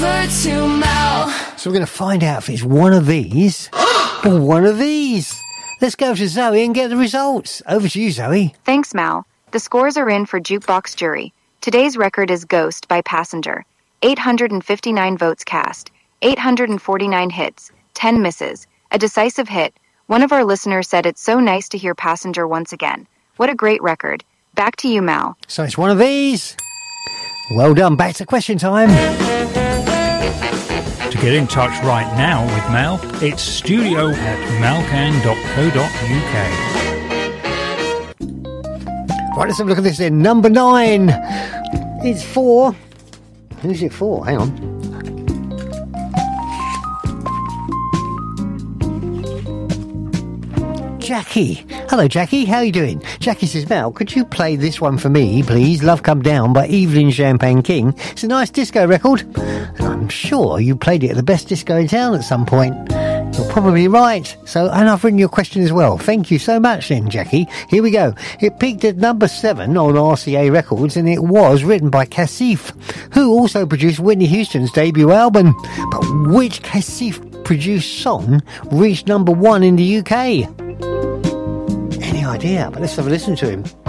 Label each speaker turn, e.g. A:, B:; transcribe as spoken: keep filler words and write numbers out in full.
A: over to Mel.
B: So we're going to find out if it's one of these or one of these. Let's go to Zoe and get the results. Over to you, Zoe.
C: Thanks, Mal. The scores are in for Jukebox Jury. Today's record is Ghost by Passenger. eight hundred fifty-nine votes cast, eight hundred forty-nine hits, ten misses. A decisive hit. One of our listeners said it's so nice to hear Passenger once again. What a great record. Back to you, Mal.
B: So it's one of these. Well done. Back to question time.
D: To get in touch right now with Mel, it's studio at malcan dot co dot uk.
B: Right, let's have a look at this then. Number nine. It's for... Who's it for? Hang on. Jackie. Hello, Jackie. How are you doing? Jackie says, Mel, could you play this one for me, please? Love Come Down by Evelyn Champagne King. It's a nice disco record. And I'm sure you played it at the best disco in town at some point. You're probably right. So, and I've written your question as well. Thank you so much then, Jackie. Here we go. It peaked at number seven on R C A Records, and it was written by Kashif, who also produced Whitney Houston's debut album. But which Kashif-produced song reached number one in the U K? Any idea? But let's have a listen to him.